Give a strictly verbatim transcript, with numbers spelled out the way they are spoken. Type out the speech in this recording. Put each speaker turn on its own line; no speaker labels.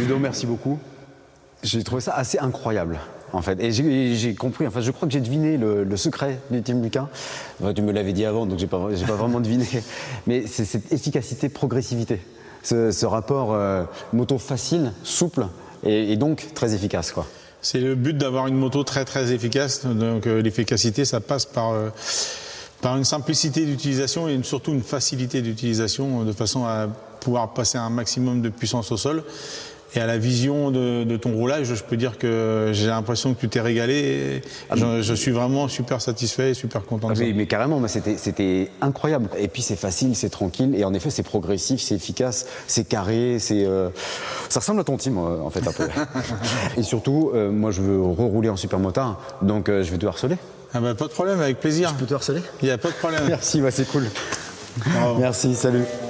Ludo, merci beaucoup. J'ai trouvé ça assez incroyable, en fait. Et j'ai compris, enfin, je crois que j'ai deviné le, le secret du Team Lucas. Enfin, tu me l'avais dit avant, donc j'ai pas, j'ai pas vraiment deviné. Mais c'est cette efficacité, progressivité. Ce, ce rapport euh, moto facile, souple et, et donc très efficace, quoi.
C'est le but d'avoir une moto très très efficace. Donc euh, l'efficacité, ça passe par, euh, par une simplicité d'utilisation et une, surtout une facilité d'utilisation de façon à pouvoir passer un maximum de puissance au sol. Et à la vision de, de ton roulage, je peux dire que j'ai l'impression que tu t'es régalé.
Ah,
je, je suis vraiment super satisfait et super content de
ah,
ça.
Oui, mais carrément, c'était incroyable. Et puis c'est facile, c'est tranquille. Et en effet, c'est progressif, c'est efficace, c'est carré. Euh... Ça ressemble à ton team, en fait, un peu. Et surtout, euh, moi, je veux rerouler en supermotard. Donc, euh, je vais te harceler.
Ah bah, pas de problème, avec plaisir.
Je peux te harceler?
Il n'y a pas de problème.
Merci, bah, c'est cool.
Bravo.
Merci, salut.